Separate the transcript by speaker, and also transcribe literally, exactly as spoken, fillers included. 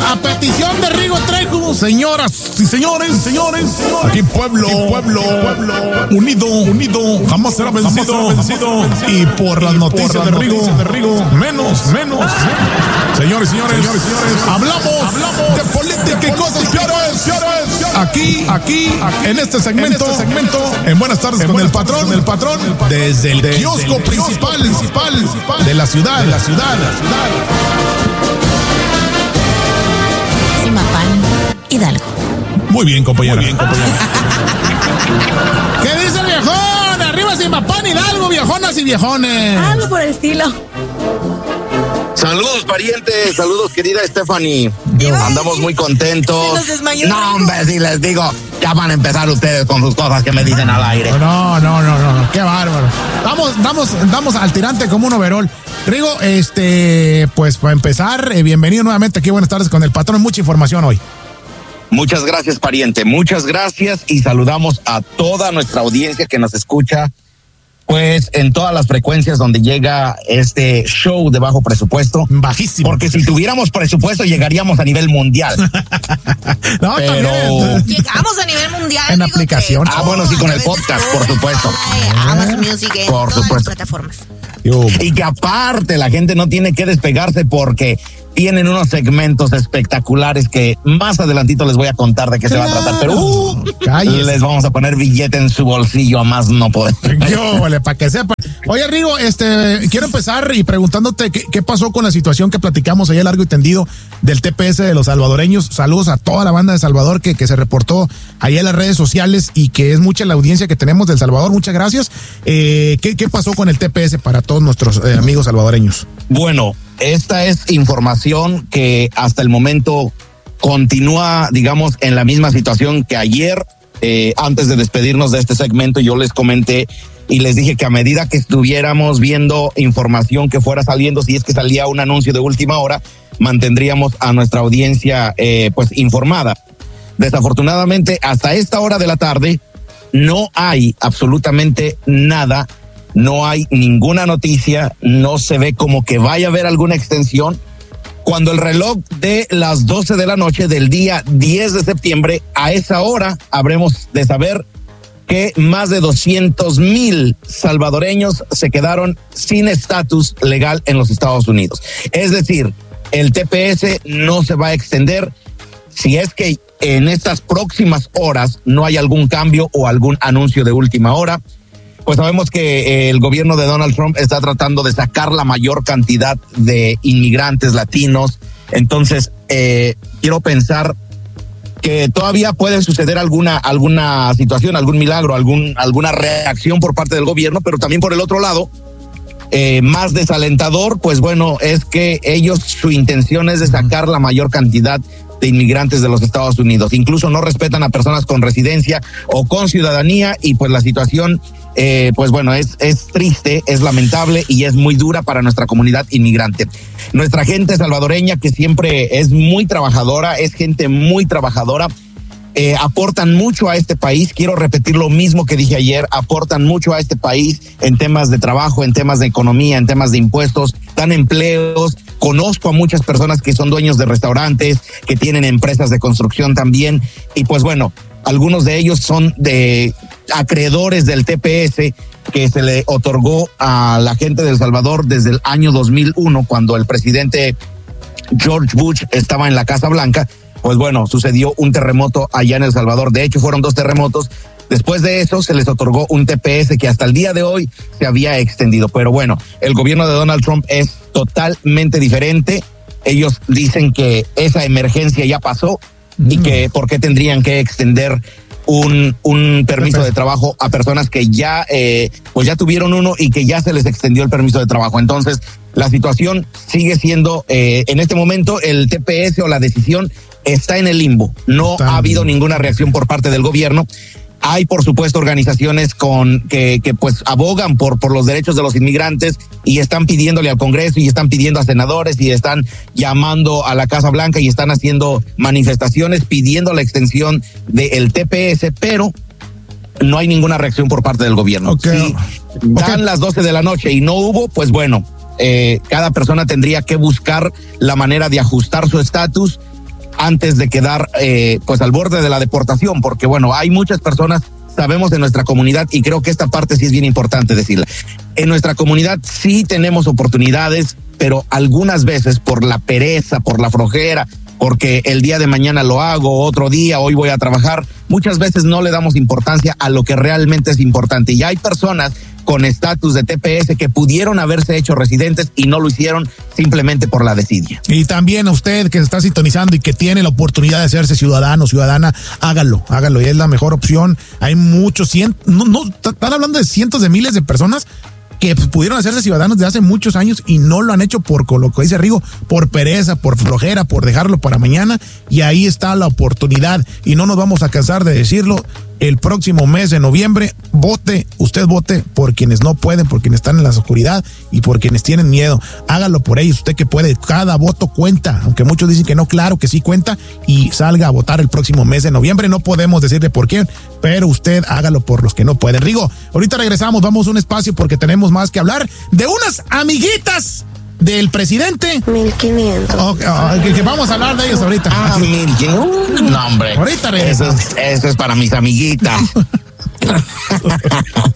Speaker 1: A petición de Rigo Trejo, señoras y señores, señores, aquí pueblo, aquí pueblo, pueblo, unido, unido, jamás será vencido, jamás será vencido, y por las noticias, por las de, Rigo, noticias de Rigo, menos, menos. Señores y señores, señores, señores, hablamos, hablamos de política y cosas peores, peores. Aquí, aquí, aquí, en este segmento, en este segmento, en Buenas tardes en con buenas el patrón, con el patrón, desde el desde kiosco el principal, principal, principal de la ciudad, de la ciudad, de la ciudad.
Speaker 2: Hidalgo.
Speaker 1: Muy bien, compañera. Muy bien, compañera. ¿Qué dice el viejón? Arriba Zimapán, Hidalgo, viejonas y viejones.
Speaker 2: Algo por el estilo.
Speaker 3: Saludos, parientes. Saludos, querida Stephanie.
Speaker 2: Yo,
Speaker 3: Andamos muy contentos.
Speaker 2: Se nos desmayó.
Speaker 3: No, hombre, si les digo, ya van a empezar ustedes con sus cosas que me dicen al aire.
Speaker 1: No, no, no, no, no. Qué bárbaro. Vamos, vamos, vamos al tirante como un overol. Rigo, este, pues para empezar, eh, bienvenido nuevamente aquí. Buenas tardes con el patrón. Mucha información hoy.
Speaker 3: Muchas gracias, pariente. Muchas gracias y saludamos a toda nuestra audiencia que nos escucha, pues en todas las frecuencias donde llega este show de bajo presupuesto.
Speaker 1: Bajísimo.
Speaker 3: Porque si tuviéramos presupuesto llegaríamos a nivel mundial.
Speaker 1: No,
Speaker 3: pero
Speaker 2: también. Llegamos a nivel mundial.
Speaker 1: En aplicación.
Speaker 2: Que,
Speaker 3: ah, bueno, sí, con el podcast, por supuesto.
Speaker 2: Amazon Music, en
Speaker 3: por
Speaker 2: todas
Speaker 3: supuesto.
Speaker 2: las plataformas.
Speaker 3: Y que aparte la gente no tiene que despegarse porque tienen unos segmentos espectaculares que más adelantito les voy a contar de qué claro. se va a tratar. Pero uh, les vamos a poner billete en su bolsillo a más no poder.
Speaker 1: Yo, vale, para que sepan. Oye, Rigo, este, quiero empezar y preguntándote qué, qué pasó con la situación que platicamos allá largo y tendido del T P S de los salvadoreños. Saludos a toda la banda de Salvador que, que se reportó allá en las redes sociales y que es mucha la audiencia que tenemos del Salvador. Muchas gracias. Eh, ¿qué, ¿Qué pasó con el T P S para todos nuestros eh, amigos salvadoreños?
Speaker 3: Bueno, esta es información que hasta el momento continúa, digamos, en la misma situación que ayer. Eh, antes de despedirnos de este segmento, yo les comenté y les dije que a medida que estuviéramos viendo información que fuera saliendo, si es que salía un anuncio de última hora, mantendríamos a nuestra audiencia eh, pues informada. Desafortunadamente, hasta esta hora de la tarde no hay absolutamente nada. No hay ninguna noticia, no se ve como que vaya a haber alguna extensión. Cuando el reloj de las doce de la noche del día diez de septiembre, a esa hora habremos de saber que más de doscientos mil salvadoreños se quedaron sin estatus legal en los Estados Unidos. Es decir, el T P S no se va a extender si es que en estas próximas horas no hay algún cambio o algún anuncio de última hora. Pues sabemos que el gobierno de Donald Trump está tratando de sacar la mayor cantidad de inmigrantes latinos. Entonces, eh, quiero pensar que todavía puede suceder alguna alguna situación, algún milagro, algún alguna reacción por parte del gobierno, pero también por el otro lado, eh, más desalentador, pues bueno, es que ellos, su intención es de sacar la mayor cantidad de inmigrantes de los Estados Unidos. Incluso no respetan a personas con residencia o con ciudadanía y pues la situación Eh, pues bueno, es, es triste, es lamentable y es muy dura para nuestra comunidad inmigrante. Nuestra gente salvadoreña, que siempre es muy trabajadora, es gente muy trabajadora, eh, aportan mucho a este país. Quiero repetir lo mismo que dije ayer, aportan mucho a este país en temas de trabajo, en temas de economía, en temas de impuestos, dan empleos. Conozco a muchas personas que son dueños de restaurantes, que tienen empresas de construcción también, y pues bueno, algunos de ellos son de acreedores del T P S que se le otorgó a la gente de El Salvador desde el año dos mil uno, cuando el presidente George Bush estaba en la Casa Blanca. Pues bueno, sucedió un terremoto allá en El Salvador. De hecho, fueron dos terremotos. Después de eso, se les otorgó un T P S que hasta el día de hoy se había extendido. Pero bueno, el gobierno de Donald Trump es totalmente diferente. Ellos dicen que esa emergencia ya pasó mm. y que por qué tendrían que extender un, un permiso de trabajo a personas que ya, eh, pues ya tuvieron uno y que ya se les extendió el permiso de trabajo. Entonces, la situación sigue siendo, eh, en este momento, el T P S o la decisión está en el limbo. No está ha habido ninguna reacción por parte del gobierno. Hay, por supuesto, organizaciones con que, que pues abogan por, por los derechos de los inmigrantes y están pidiéndole al Congreso y están pidiendo a senadores y están llamando a la Casa Blanca y están haciendo manifestaciones pidiendo la extensión del T P S, pero no hay ninguna reacción por parte del gobierno. Okay. Si dan okay. las doce de la noche y no hubo, pues bueno, eh, cada persona tendría que buscar la manera de ajustar su estatus antes de quedar eh, pues al borde de la deportación, porque bueno, hay muchas personas, sabemos en nuestra comunidad, y creo que esta parte sí es bien importante decirla. En nuestra comunidad sí tenemos oportunidades, pero algunas veces por la pereza, por la flojera, porque el día de mañana lo hago, otro día, hoy voy a trabajar, muchas veces no le damos importancia a lo que realmente es importante. Y hay personas con estatus de T P S que pudieron haberse hecho residentes y no lo hicieron simplemente por la desidia.
Speaker 1: Y también a usted que se está sintonizando y que tiene la oportunidad de hacerse ciudadano, ciudadana, hágalo, hágalo, y es la mejor opción. Hay muchos, cien, no, no, están hablando de cientos de miles de personas que pudieron hacerse ciudadanos de hace muchos años y no lo han hecho por, con lo que dice Rigo, por pereza, por flojera, por dejarlo para mañana, y ahí está la oportunidad, y no nos vamos a cansar de decirlo. El próximo mes de noviembre, vote, usted vote por quienes no pueden, por quienes están en la oscuridad y por quienes tienen miedo. Hágalo por ellos, usted que puede, cada voto cuenta, aunque muchos dicen que no, claro que sí cuenta, y salga a votar el próximo mes de noviembre. No podemos decirle por quién, pero usted hágalo por los que no pueden. Rigo, ahorita regresamos, vamos a un espacio porque tenemos más que hablar de unas amiguitas del presidente.
Speaker 4: mil quinientos.
Speaker 1: Okay, uh, que, que vamos a hablar de ellos ahorita.
Speaker 3: Ah, mil quinientos. No, hombre.
Speaker 1: Ahorita
Speaker 3: eso es, eso es para mis amiguitas.